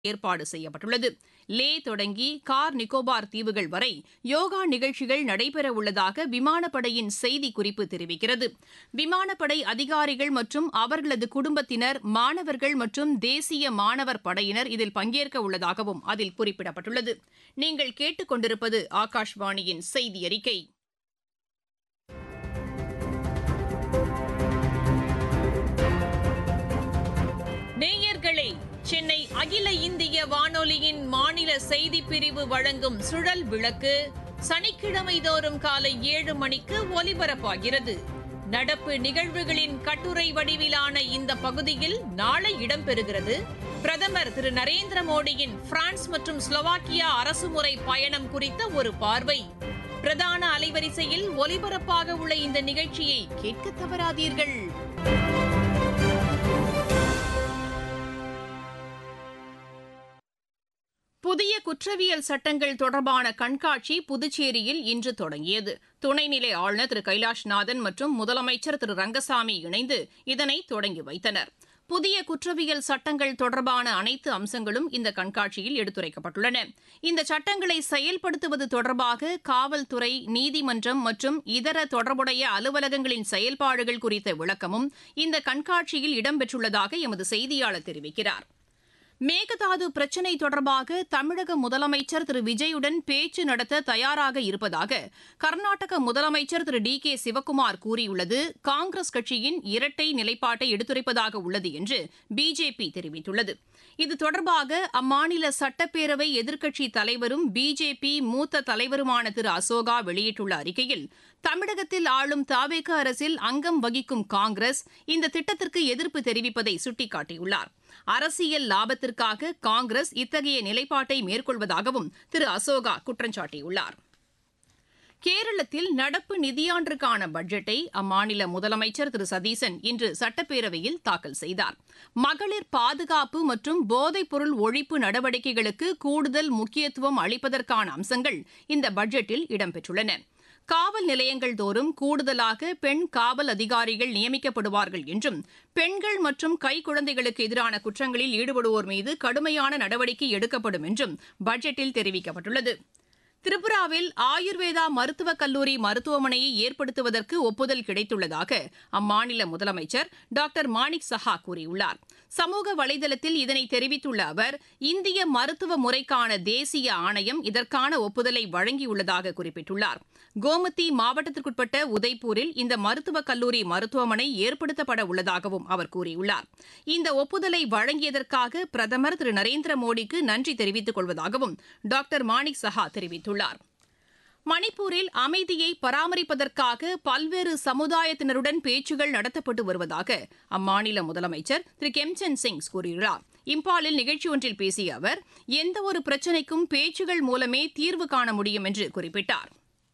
ஏற்பாடு செய்யப்பட்டுள்ளது. லே தொடங்கி கார் நிக்கோபார் தீவுகள் வரை யோகா நிகழ்ச்சிகள் நடைபெறவுள்ளதாக விமானப்படையின் செய்திக்குறிப்பு தெரிவிக்கிறது. விமானப்படை அதிகாரிகள் மற்றும் அவர்களது குடும்பத்தினர், மாணவர்கள் மற்றும் தேசிய மாணவர் படையினர் இதில் பங்கேற்க உள்ளதாகவும் அதில் குறிப்பிடப்பட்டுள்ளது. நீங்கள் கேட்டுக்கொண்டிருப்பது ஆகாஷ்வாணியின் செய்தி அறிக்கை. நேயர்களே, சென்னை அகில இந்திய வானொலியின் மாநில செய்திப் பிரிவு வழங்கும் சுழல் விளக்கு சனிக்கிழமை தோறும் காலை 7 மணிக்கு ஒலிபரப்பாகிறது. நடப்பு நிகழ்வுகளின் கட்டுரை வடிவிலான இந்த பகுதியில் நாளை இடம்பெறுகிறது. பிரதமர் திரு நரேந்திர மோடியின் பிரான்ஸ் மற்றும் ஸ்லோவாக்கியா அரசுமுறை பயணம் குறித்த ஒரு பார்வை. பிரதான அலைவரிசையில் ஒலிபரப்பாக உள்ள இந்த நிகழ்ச்சியை கேட்க தவறாதீர்கள். புதிய குற்றவியல் சட்டங்கள் தொடர்பான கண்காட்சி புதுச்சேரியில் இன்று தொடங்கியது. துணைநிலை ஆளுநர் திரு கைலாஷ்நாதன் மற்றும் முதலமைச்சர் திரு ரங்கசாமி இணைந்து இதனை தொடங்கி வைத்தனர். புதிய குற்றவியல் சட்டங்கள் தொடர்பான அனைத்து அம்சங்களும் இந்த கண்காட்சியில் எடுத்துரைக்கப்பட்டுள்ளன. இந்த சட்டங்களை செயல்படுத்துவது தொடர்பாக காவல்துறை, நீதிமன்றம் மற்றும் இதர தொடர்புடைய அலுவலகங்களின் செயல்பாடுகள் குறித்த விளக்கமும் இந்த கண்காட்சியில் இடம்பெற்றுள்ளதாக எமது செய்தியாளர் தெரிவிக்கிறார். மேகதாது பிரச்சினை தொடர்பாக தமிழக முதலமைச்சர் திரு விஜயுடன் பேச்சு நடத்த தயாராக இருப்பதாக கர்நாடக முதலமைச்சர் திரு டி.கே. சிவக்குமார் கூறியுள்ளது காங்கிரஸ் கட்சியின் இரட்டை நிலைப்பாட்டை எடுத்துரைப்பதாக உள்ளது என்று பிஜேபி தெரிவித்துள்ளது. இது தொடர்பாக அம்மாநில சட்டப்பேரவை எதிர்க்கட்சித் தலைவரும் பிஜேபி மூத்த தலைவருமான திரு அசோகா வெளியிட்டுள்ள அறிக்கையில், தமிழகத்தில் ஆளும் தவேக அரசில் அங்கம் வகிக்கும் காங்கிரஸ் இந்த திட்டத்திற்கு எதிர்ப்பு தெரிவிப்பதை சுட்டிக்காட்டியுள்ளார். அரசியல் லாபத்திற்காக காங்கிரஸ் இத்தகைய நிலைப்பாட்டை மேற்கொள்வதாகவும் திரு அசோகா குற்றம் சாட்டியுள்ளார். கேரளத்தில் நடப்பு நிதியாண்டிற்கான பட்ஜெட்டை அம்மாநில முதலமைச்சர் திரு சதீசன் இன்று சட்டப்பேரவையில் தாக்கல் செய்தார். மகளிர் பாதுகாப்பு மற்றும் போதைப்பொருள் ஒழிப்பு நடவடிக்கைகளுக்கு கூடுதல் முக்கியத்துவம் அளிப்பதற்கான அம்சங்கள் இந்த பட்ஜெட்டில் இடம்பெற்றுள்ளன. காவல் நிலையங்கள் தோறும் கூடுதலாக பெண் காவல் அதிகாரிகள் நியமிக்கப்படுவார்கள் என்றும், பெண்கள் மற்றும் கைக்குழந்தைகளுக்கு எதிரான குற்றங்களில் ஈடுபடுவோர் மீது கடுமையான நடவடிக்கை எடுக்கப்படும் என்றும் பட்ஜெட்டில் தெரிவிக்கப்பட்டுள்ளது. திரிபுராவில் ஆயுர்வேதா மருத்துவக் கல்லூரி மருத்துவமனையை ஏற்படுத்துவதற்கு ஒப்புதல் கிடைத்துள்ளதாக அம்மாநில முதலமைச்சர் டாக்டர் மாணிக் சஹா கூறியுள்ளார். சமூக வலைதளத்தில் இதனை தெரிவித்துள்ள அவர், இந்திய மருத்துவ முறைக்கான தேசிய ஆணையம் இதற்கான ஒப்புதலை வழங்கியுள்ளதாக குறிப்பிட்டுள்ளார். கோமதி மாவட்டத்திற்குட்பட்ட உதய்பூரில் இந்த மருத்துவக் கல்லூரி மருத்துவமனை ஏற்படுத்தப்பட உள்ளதாகவும் அவர் கூறியுள்ளார். இந்த ஒப்புதலை வழங்கியதற்காக பிரதமர் திரு நரேந்திர மோடிக்கு நன்றி தெரிவித்துக் கொள்வதாகவும் டாக்டர் மாணிக் சஹா தெரிவித்துள்ளார். மணிப்பூரில் அமைதியை பராமரிப்பதற்காக பல்வேறு சமுதாயத்தினருடன் பேச்சுகள் நடத்தப்பட்டு வருவதாக அம்மாநில முதலமைச்சர் திரு கெம்சந்த் சிங் கூறியுள்ளார். இம்பாலில் நிகழ்ச்சி ஒன்றில் பேசிய அவர், எந்தவொரு பிரச்சினைக்கும் பேச்சுகள் மூலமே தீர்வு காண முடியும் என்று குறிப்பிட்டார்.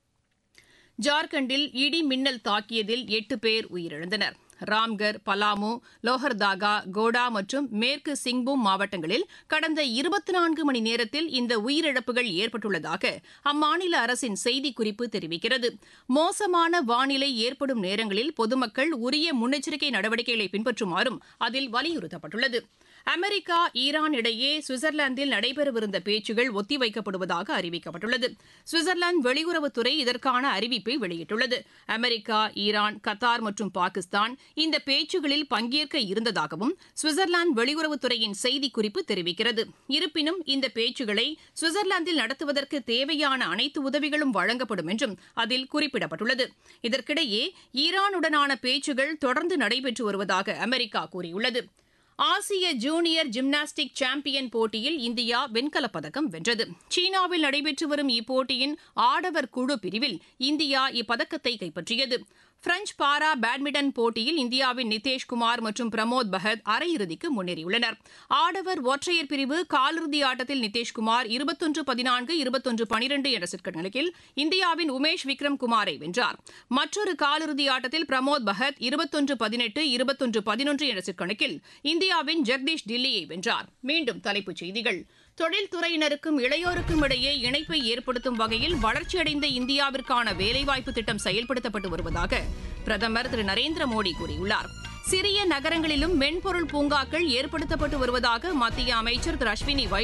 ஜார்க்கண்டில் இடி மின்னல் தாக்கியதில் 8 பேர் உயிரிழந்தனர். ராம்கர், பலாமு, லோஹர்தாகா, கோடா மற்றும் மேற்கு சிங்பூம் மாவட்டங்களில் கடந்த 24 மணி நேரத்தில் இந்த உயிரிழப்புகள் ஏற்பட்டுள்ளதாக அம்மாநில அரசின் செய்திக்குறிப்பு தெரிவிக்கிறது. மோசமான வானிலை ஏற்படும் நேரங்களில் பொதுமக்கள் உரிய முன்னெச்சரிக்கை நடவடிக்கைகளை பின்பற்றுமாறும் அதில் வலியுறுத்தப்பட்டுள்ளது. அமெரிக்கா, ஈரான் இடையே சுவிட்சர்லாந்தில் நடைபெறவிருந்த பேச்சுகள் ஒத்திவைக்கப்படுவதாக அறிவிக்கப்பட்டுள்ளது. சுவிட்சர்லாந்து வெளியுறவுத்துறை இதற்கான அறிவிப்பை வெளியிட்டுள்ளது. அமெரிக்கா, ஈரான், கத்தார் மற்றும் பாகிஸ்தான் இந்த பேச்சுகளில் பங்கேற்க இருந்ததாகவும் சுவிட்சர்லாந்து வெளியுறவுத்துறையின் செய்திக்குறிப்பு தெரிவிக்கிறது. இருப்பினும் இந்த பேச்சுகளை சுவிட்சர்லாந்தில் நடத்துவதற்கு தேவையான அனைத்து உதவிகளும் வழங்கப்படும் என்றும் அதில் குறிப்பிடப்பட்டுள்ளது. இதற்கிடையே ஈரானுடனான பேச்சுகள் தொடர்ந்து நடைபெற்று வருவதாக அமெரிக்கா கூறியுள்ளது. ஆசிய ஜூனியர் ஜிம்னாஸ்டிக் சாம்பியன் போட்டியில் இந்தியா வெண்கலப் பதக்கம் வென்றது. சீனாவில் நடைபெற்று வரும் இப்போட்டியின் ஆடவர் குழு பிரிவில் இந்தியா இப்பதக்கத்தை கைப்பற்றியது. பிரெஞ்ச் பாரா பேட்மிண்டன் போட்டியில் இந்தியாவின் நிதேஷ்குமார் மற்றும் பிரமோத் பகத் அரையிறுதிக்கு முன்னேறியுள்ளனர். ஆடவர் ஒற்றையர் பிரிவு காலிறுதி ஆட்டத்தில் நிதேஷ்குமார் 21-14, 21-12 என்ற செட் கணக்கில் இந்தியாவின் உமேஷ் விக்ரம் குமாரை வென்றார். மற்றொரு காலிறுதி ஆட்டத்தில் பிரமோத் பகத் 21-18, 21-11 என்ற செட் கணக்கில் இந்தியாவின் ஜெகதீஷ் டில்லியை வென்றார். மீண்டும் தலைப்புச் செய்திகள். தொழில்துறையினருக்கும் இளையோருக்கும் இடையே இணைப்பை ஏற்படுத்தும் வகையில் வளர்ச்சியடைந்த இந்தியாவிற்கான வேலைவாய்ப்பு திட்டம் செயல்படுத்தப்பட்டு வருவதாக பிரதமர் திரு நரேந்திர மோடி கூறியுள்ளார். சிறிய நகரங்களிலும் மென்பொருள் பூங்காக்கள் ஏற்படுத்தப்பட்டு வருவதாக மத்திய அமைச்சர் திரு அஸ்வினி